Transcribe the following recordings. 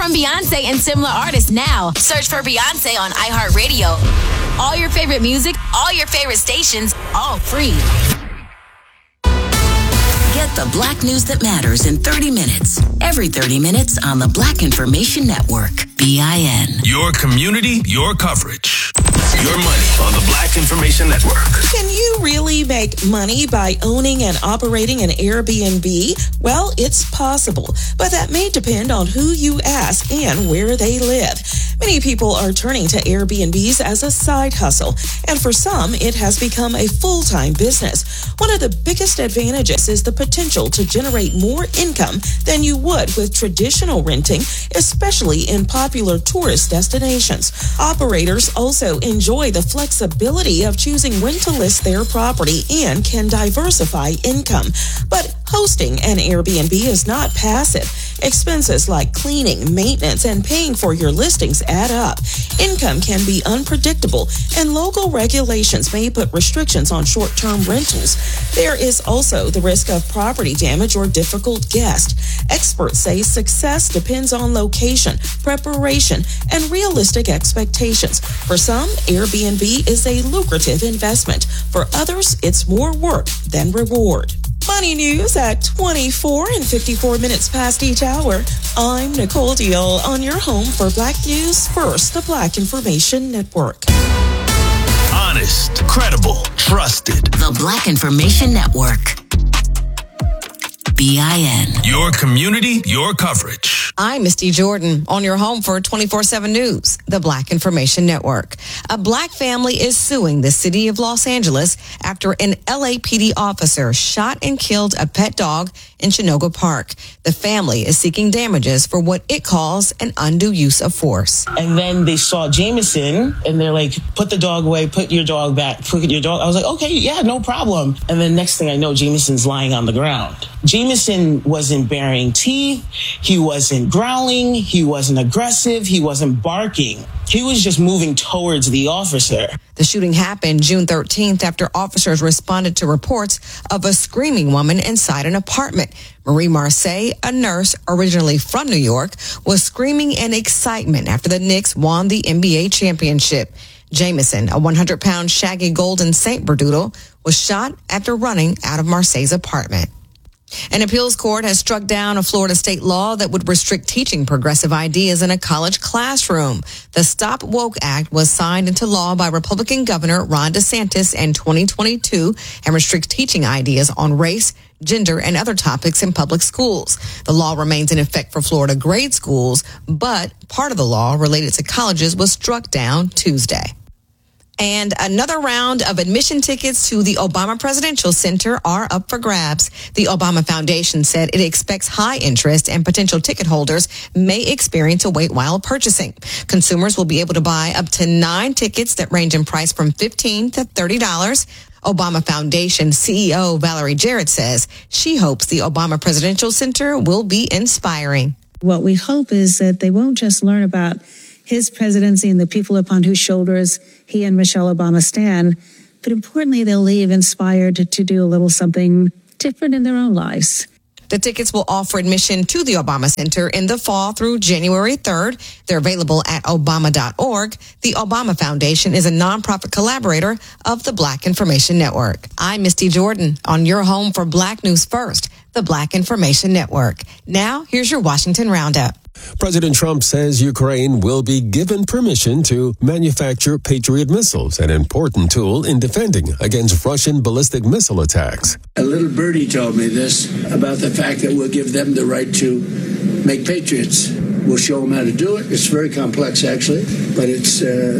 from Beyonce and similar artists now. Search for Beyonce on iHeartRadio. All your favorite music, all your favorite stations, all free. Get the Black news that matters in 30 minutes. Every 30 minutes on the Black Information Network. BIN. Your community, your coverage. Your money on the Black Information Network. Can you really make money by owning and operating an Airbnb? Well, it's possible, but that may depend on who you ask and where they live. Many people are turning to Airbnbs as a side hustle, and for some, it has become a full-time business. One of the biggest advantages is the potential to generate more income than you would with traditional renting, especially in popular tourist destinations. Operators also enjoy the flexibility of choosing when to list their property and can diversify income. But hosting an Airbnb is not passive. Expenses like cleaning, maintenance, and paying for your listings add up. Income can be unpredictable, and local regulations may put restrictions on short-term rentals. There is also the risk of property damage or difficult guest. Experts say success depends on location, preparation, and realistic expectations. For some, Airbnb is a lucrative investment. For others, it's more work than reward. Money news at 24 and 54 minutes past each hour. I'm Nicole Deal on your home for Black News First, the Black Information Network. Honest, credible, trusted. The Black Information Network. BIN. Your community, your coverage. I'm Misty Jordan on your home for 24/7 News, the Black Information Network. A Black family is suing the city of Los Angeles after an LAPD officer shot and killed a pet dog in Chinoga Park. The family is seeking damages for what it calls an undue use of force. And then they saw Jameson and they're like, put the dog away, put your dog back, put your dog. I was like, okay, yeah, no problem. And then next thing I know, Jameson's lying on the ground. Jameson wasn't baring teeth. He wasn't growling. He wasn't aggressive. He wasn't barking. He was just moving towards the officer. The shooting happened June 13th after officers responded to reports of a screaming woman inside an apartment. Marie Marseille, a nurse originally from New York, was screaming in excitement after the Knicks won the NBA championship. Jameson, a 100-pound shaggy golden Saint Berdoodle, was shot after running out of Marseille's apartment. An appeals court has struck down a Florida state law that would restrict teaching progressive ideas in a college classroom. The Stop Woke Act was signed into law by Republican Governor Ron DeSantis in 2022 and restricts teaching ideas on race, gender, and other topics in public schools. The law remains in effect for Florida grade schools, but part of the law related to colleges was struck down Tuesday. And another round of admission tickets to the Obama Presidential Center are up for grabs. The Obama Foundation said it expects high interest and potential ticket holders may experience a wait while purchasing. Consumers will be able to buy up to 9 tickets that range in price from $15 to $30. Obama Foundation CEO Valerie Jarrett says she hopes the Obama Presidential Center will be inspiring. What we hope is that they won't just learn about his presidency and the people upon whose shoulders he and Michelle Obama stand, but importantly, they'll leave inspired to do a little something different in their own lives. The tickets will offer admission to the Obama Center in the fall through January 3rd. They're available at obama.org. The Obama Foundation is a nonprofit collaborator of the Black Information Network. I'm Misty Jordan on your home for Black News First, the Black Information Network. Now, here's your Washington Roundup. President Trump says Ukraine will be given permission to manufacture Patriot missiles, an important tool in defending against Russian ballistic missile attacks. A little birdie told me this about the fact that we'll give them the right to make Patriots. We'll show them how to do it. It's very complex, actually, but it's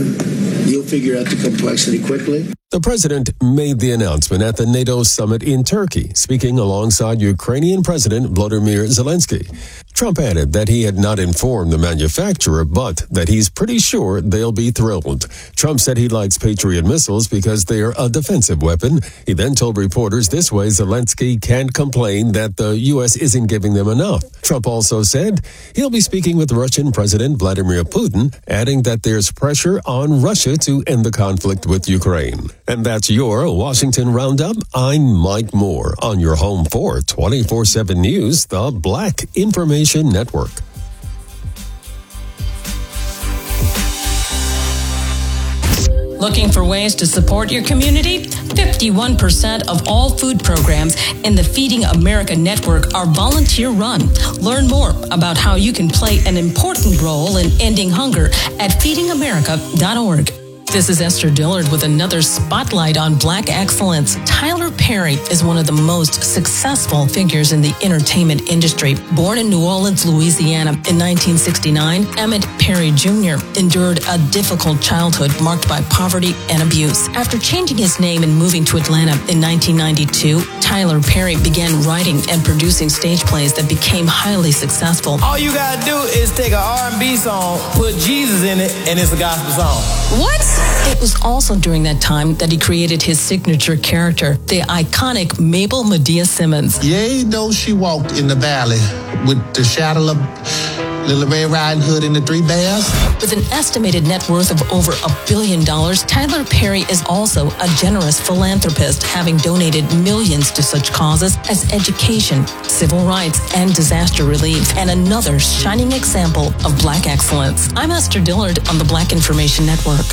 you'll figure out the complexity quickly. The president made the announcement at the NATO summit in Turkey, speaking alongside Ukrainian President Volodymyr Zelensky. Trump added that he had not informed the manufacturer, but that he's pretty sure they'll be thrilled. Trump said he likes Patriot missiles because they are a defensive weapon. He then told reporters this way Zelensky can't complain that the U.S. isn't giving them enough. Trump also said he'll be speaking with Russian President Vladimir Putin, adding that there's pressure on Russia to end the conflict with Ukraine. And that's your Washington Roundup. I'm Mike Moore on your home for 24/7 News, the Black Information Network. Looking for ways to support your community? 51% of all food programs in the Feeding America network are volunteer-run. Learn more about how you can play an important role in ending hunger at feedingamerica.org. This is Esther Dillard with another spotlight on Black excellence. Tyler Perry is one of the most successful figures in the entertainment industry. Born in New Orleans, Louisiana in 1969, Emmett Perry Jr. endured a difficult childhood marked by poverty and abuse. After changing his name and moving to Atlanta in 1992, Tyler Perry began writing and producing stage plays that became highly successful. All you gotta do is take an R&B song, put Jesus in it, and it's a gospel song. What? It was also during that time that he created his signature character, the iconic Mabel Medea Simmons. Yea, though she walked in the valley with the shadow of Little Red Riding Hood and the Three Bears. With an estimated net worth of over $1 billion, Tyler Perry is also a generous philanthropist, having donated millions to such causes as education, civil rights, and disaster relief, and another shining example of Black excellence. I'm Esther Dillard on the Black Information Network.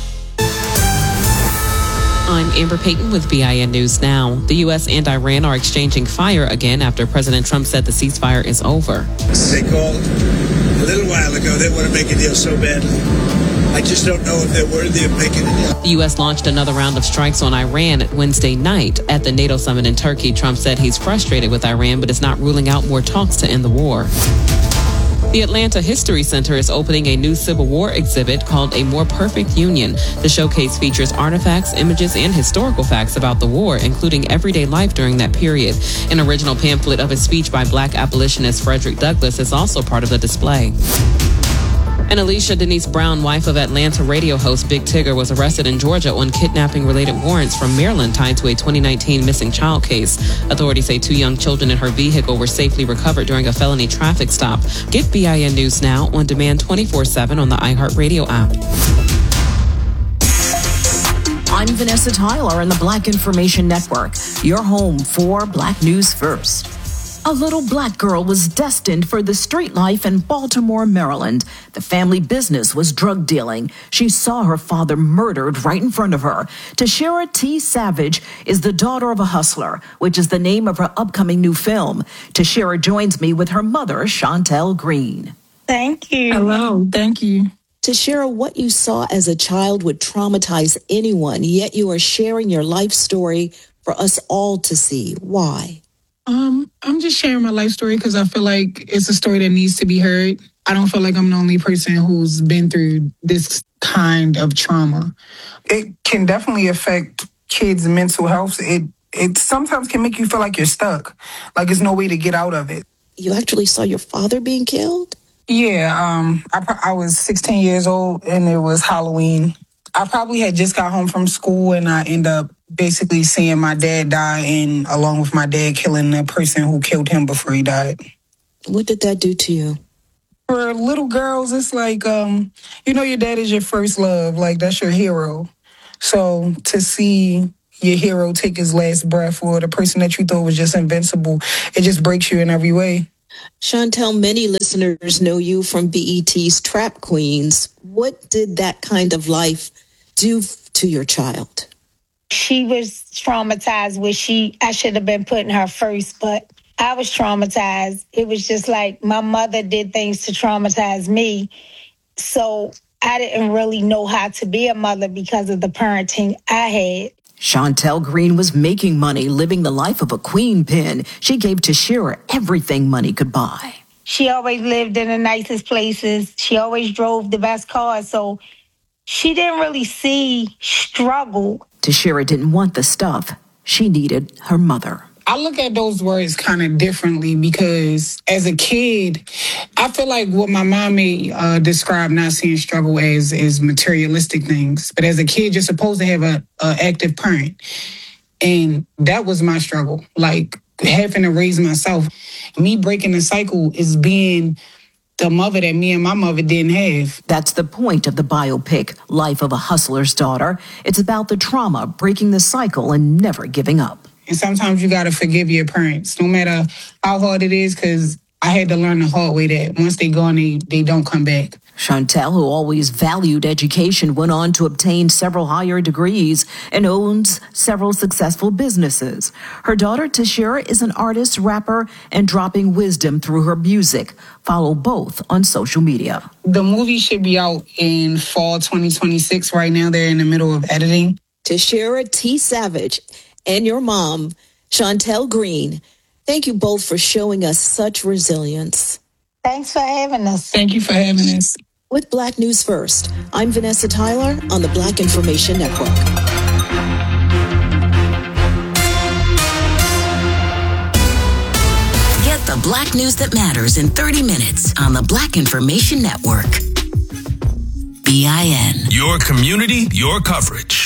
I'm Amber Payton with BIN News Now. The U.S. and Iran are exchanging fire again after President Trump said the ceasefire is over. They called a little while ago. They want to make a deal so badly. I just don't know if they're worthy of making a deal. The U.S. launched another round of strikes on Iran Wednesday night. At the NATO summit in Turkey, Trump said he's frustrated with Iran, but is not ruling out more talks to end the war. The Atlanta History Center is opening a new Civil War exhibit called A More Perfect Union. The showcase features artifacts, images, and historical facts about the war, including everyday life during that period. An original pamphlet of a speech by Black abolitionist Frederick Douglass is also part of the display. And Alicia Denise Brown, wife of Atlanta radio host Big Tigger, was arrested in Georgia on kidnapping-related warrants from Maryland tied to a 2019 missing child case. Authorities say 2 young children in her vehicle were safely recovered during a felony traffic stop. Get BIN News Now on demand 24/7 on the iHeartRadio app. I'm Vanessa Tyler in the Black Information Network, your home for Black News First. A little Black girl was destined for the street life in Baltimore, Maryland. The family business was drug dealing. She saw her father murdered right in front of her. Tashira T. Savage is the daughter of a hustler, which is the name of her upcoming new film. Tashira joins me with her mother, Chantel Green. Thank you. Hello, thank you. Tashira, what you saw as a child would traumatize anyone, yet you are sharing your life story for us all to see. Why? I'm just sharing my life story because I feel like it's a story that needs to be heard. I don't feel like I'm the only person who's been through this kind of trauma. It can definitely affect kids' mental health. It sometimes can make you feel like you're stuck, like there's no way to get out of it. You actually saw your father being killed? Yeah, I was 16 years old and it was Halloween. I probably had just got home from school and I ended up basically seeing my dad die and along with my dad killing the person who killed him before he died. What did that do to you? For little girls, it's like, your dad is your first love. Like, that's your hero. So to see your hero take his last breath or the person that you thought was just invincible, it just breaks you in every way. Chantel, many listeners know you from BET's Trap Queens. What did that kind of life do to your child? She was traumatized I should have been putting her first, but I was traumatized. It was just like my mother did things to traumatize me. So I didn't really know how to be a mother because of the parenting I had. Chantel Green was making money, living the life of a queen pin. She gave Tashira everything money could buy. She always lived in the nicest places. She always drove the best cars. So she didn't really see struggle. Tashira didn't want the stuff. She needed her mother. I look at those words kind of differently because as a kid, I feel like what my mom may describe not seeing struggle as is materialistic things. But as a kid, you're supposed to have a active parent. And that was my struggle, like having to raise myself. Me breaking the cycle is being the mother that me and my mother didn't have. That's the point of the biopic, Life of a Hustler's Daughter. It's about the trauma, breaking the cycle, and never giving up. And sometimes you got to forgive your parents, no matter how hard it is, because I had to learn the hard way that once they gone, they don't come back. Chantel, who always valued education, went on to obtain several higher degrees and owns several successful businesses. Her daughter, Tashira, is an artist, rapper, and dropping wisdom through her music. Follow both on social media. The movie should be out in fall 2026. Right now, they're in the middle of editing. Tashira T. Savage and your mom, Chantel Green, thank you both for showing us such resilience. Thanks for having us. Thank you for having us. With Black News First, I'm Vanessa Tyler on the Black Information Network. Get the Black news that matters in 30 minutes on the Black Information Network. BIN. Your community, your coverage.